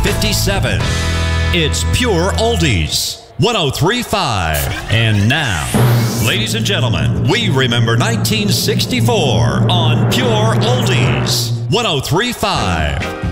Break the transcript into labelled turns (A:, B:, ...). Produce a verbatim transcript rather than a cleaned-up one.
A: fifty-seven. It's Pure Oldies, one oh three point five. And now, ladies and gentlemen, we remember nineteen sixty-four on Pure Oldies, one oh three point five.